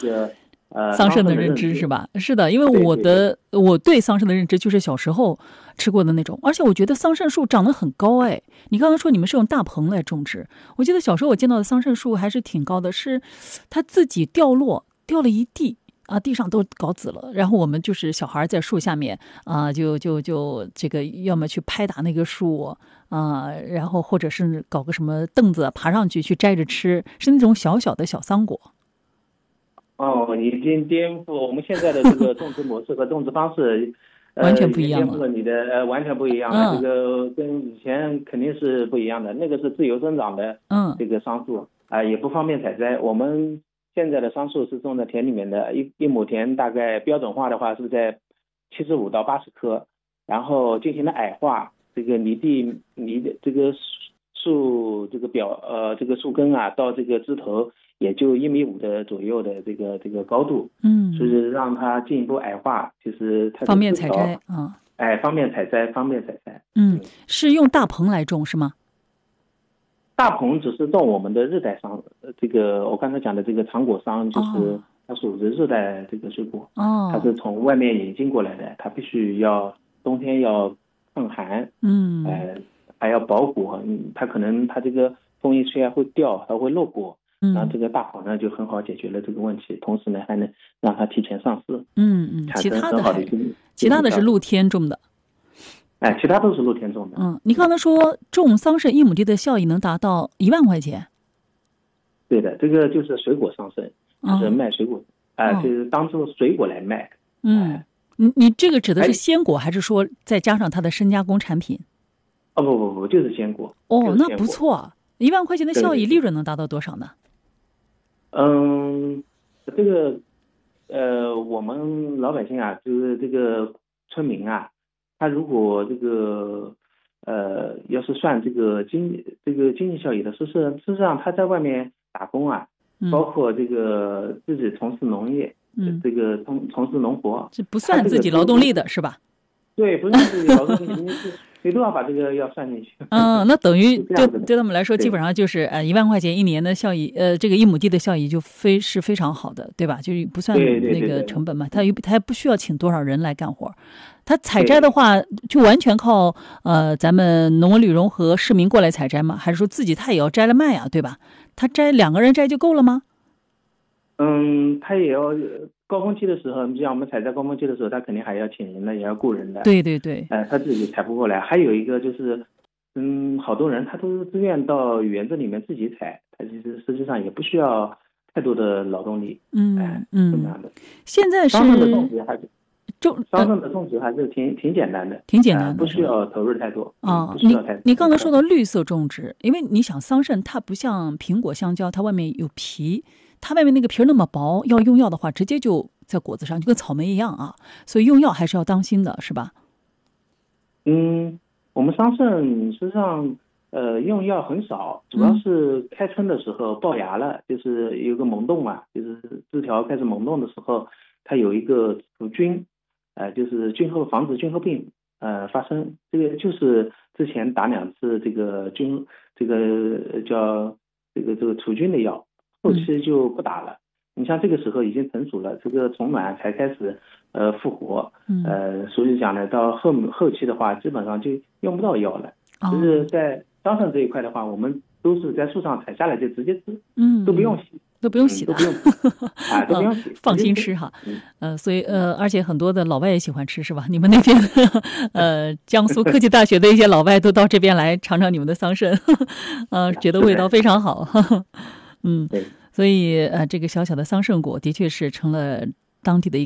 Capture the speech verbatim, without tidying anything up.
个呃桑葚的认知是吧？是的，因为我的对对我对桑葚的认知就是小时候吃过的那种，而且我觉得桑葚树长得很高哎。你刚刚说你们是用大棚来种植，我记得小时候我见到的桑葚树还是挺高的，是它自己掉落掉了一地。啊，地上都搞紫了，然后我们就是小孩在树下面啊，就就就这个，要么去拍打那个树啊，然后或者是搞个什么凳子爬上去去摘着吃，是那种小小的小桑果。 哦，已经颠覆我们现在的这个种植模式和种植方式， 完呃， 全不一样了。 已经颠覆了你的呃，完全不一样了。嗯、这个跟以前肯定是不一样的，那个是自由生长的， 嗯， 这个桑树啊、呃，也不方便采摘。我们现在的桑树是种在田里面的，一一亩田大概标准化的话是在七十五到八十棵，然后进行了矮化，这个离地离的这个树这个表呃这个树根啊到这个枝头也就一米五的左右的这个这个高度， 嗯， 所以让它进一步矮化，就是它方便采摘啊， 哎，方便采摘，方便采摘。 嗯，是用大棚来种是吗？ 大棚只是种我们的热带桑，这个我刚才讲的这个长果桑，就是它属于热带这个水果， 哦， 它是从外面引进过来的，它必须要冬天要抗寒， 嗯， 呃，还要保果，嗯，它可能它这个风一吹啊会掉，还会漏果， 嗯， 然后这个大棚呢就很好解决了这个问题，同时呢还能让它提前上市， 嗯嗯， 其他的还其他的是露天种的。 哎，其他都是露天种的。 嗯，你刚才说种桑葚一亩地的效益能达到一万块钱？ 对的，这个就是水果桑葚，就是卖水果，哎、哦呃，就是当做水果来卖。 嗯，你、呃、你这个指的是鲜果，还是说再加上它的深加工产品？ 哦不不不，就是鲜果。 哦， 鲜果那不错，一万块钱的效益，利润能达到多少呢？ 嗯，这个呃，我们老百姓啊，就是这个村民啊。他如果这个呃，要是算这个经这个经济效益的，事实事实上他在外面打工啊， 嗯、 包括这个自己从事农业， 嗯， 这个从从事农活， 这不算自己劳动力的是吧？ 对，不算自己劳动力，你谁都要把这个要算进去。 嗯，那等于对对他们来说，基本上就是呃一万块钱一年的效益，呃，这个一亩地的效益就非是非常好的，对吧？就是不算那个成本嘛，他他不需要请多少人来干活。他采摘的话，就完全靠呃咱们农文旅融和市民过来采摘吗？还是说自己他也要摘了卖啊，对吧？他摘两个人摘就够了吗？ 嗯，他也要高峰期的时候，你像我们采摘高峰期的时候，他肯定还要请人的，也要雇人的。 对对对。 呃，他自己采不过来。还有一个就是，嗯，好多人他都是自愿到园子里面自己采，他其实实际上也不需要太多的劳动力。 嗯、呃、嗯， 这样的。 现在是桑葚的种植还是种桑葚的种植还是挺挺简单的， 挺简单的、 呃，不需要投入太多啊、 嗯。你你刚才说到绿色种植，因为你想桑葚它不像苹果、香蕉，它外面有皮。它外面那个皮那么薄，要用药的话，直接就在果子上，就跟草莓一样啊。所以用药还是要当心的，是吧？ 嗯，我们桑葚实际上呃用药很少，主要是开春的时候爆芽了，嗯、就是有个萌动嘛，就是枝条开始萌动的时候，它有一个除菌，呃，就是菌后防止菌后病呃发生。这个就是之前打两次这个菌这个叫这个这个除菌的药。后期就不打了，你像这个时候已经成熟了，这个虫卵才开始呃复活，呃，所以讲呢，到后后期的话，基本上就用不到药了。 哦、 就是在桑葚这一块的话，我们都是在树上采下来就直接吃， 嗯， 都不用洗， 都不用洗的， 嗯、都不用啊，都不用洗， 放心吃哈。呃，所以呃，而且很多的老外也喜欢吃，是吧？你们那边呃，江苏科技大学的一些老外都到这边来尝尝你们的桑葚，呃，觉得味道非常好。嗯，所以呃，这个小小的桑葚果的确是成了当地的一